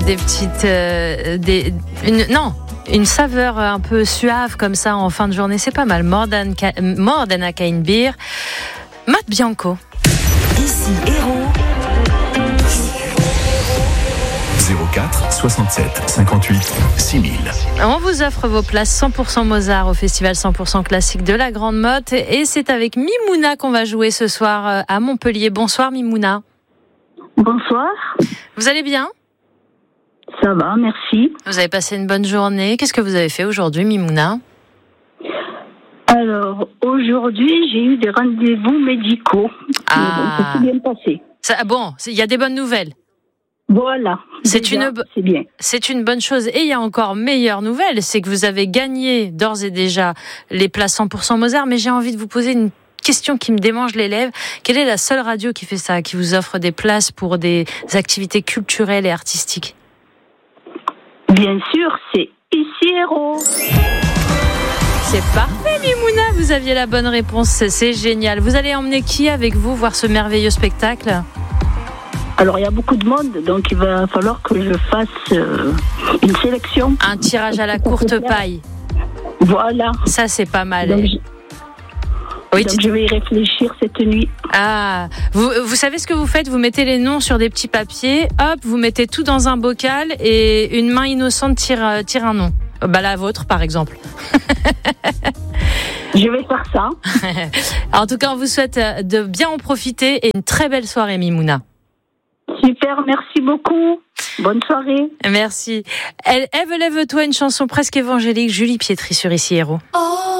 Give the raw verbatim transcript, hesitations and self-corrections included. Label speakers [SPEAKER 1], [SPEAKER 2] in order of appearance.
[SPEAKER 1] des petites, euh, des, une, non, une saveur un peu suave comme ça en fin de journée, c'est pas mal. More than, more than a kind beer. Matt Bianco.
[SPEAKER 2] Ici Héros.
[SPEAKER 3] zéro quatre soixante-sept cinquante-huit six mille.
[SPEAKER 1] On vous offre vos places cent pour cent Mozart au festival cent pour cent classique de la Grande Motte et c'est avec Mimouna qu'on va jouer ce soir à Montpellier. Bonsoir Mimouna.
[SPEAKER 4] Bonsoir.
[SPEAKER 1] Vous allez bien ?
[SPEAKER 4] Ça va, merci.
[SPEAKER 1] Vous avez passé une bonne journée. Qu'est-ce que vous avez fait aujourd'hui Mimouna ?
[SPEAKER 4] Alors, aujourd'hui, j'ai eu des rendez-vous médicaux.
[SPEAKER 1] Ah.
[SPEAKER 4] Mais bon, ça s'est bien passé.
[SPEAKER 1] Ça, bon, il y a des bonnes nouvelles.
[SPEAKER 4] Voilà.
[SPEAKER 1] C'est
[SPEAKER 4] déjà,
[SPEAKER 1] une,
[SPEAKER 4] c'est bien.
[SPEAKER 1] c'est une bonne chose. Et il y a encore meilleure nouvelle, c'est que vous avez gagné d'ores et déjà les places cent pour cent Mozart. Mais j'ai envie de vous poser une question qui me démange les lèvres. Quelle est la seule radio qui fait ça, qui vous offre des places pour des activités culturelles et artistiques ?
[SPEAKER 4] Bien sûr, c'est Ici Héros.
[SPEAKER 1] C'est parfait, Mimouna. Vous aviez la bonne réponse. C'est génial. Vous allez emmener qui avec vous voir ce merveilleux spectacle ?
[SPEAKER 4] Alors, il y a beaucoup de monde, donc il va falloir que je fasse euh, une sélection.
[SPEAKER 1] Un tirage à la courte paille.
[SPEAKER 4] Voilà.
[SPEAKER 1] Ça, c'est pas mal.
[SPEAKER 4] Donc, je,
[SPEAKER 1] oui,
[SPEAKER 4] donc je vais y réfléchir cette nuit.
[SPEAKER 1] Ah, vous, vous savez ce que vous faites ? Vous mettez les noms sur des petits papiers, hop, vous mettez tout dans un bocal et une main innocente tire, tire un nom. Bah, la vôtre, par exemple.
[SPEAKER 4] Je vais faire ça.
[SPEAKER 1] En tout cas, on vous souhaite de bien en profiter et une très belle soirée, Mimouna.
[SPEAKER 4] Super, merci beaucoup. Bonne soirée.
[SPEAKER 1] Merci. Ève, lève-toi, une chanson presque évangélique, Julie Pietri sur Ici Héros. Oh.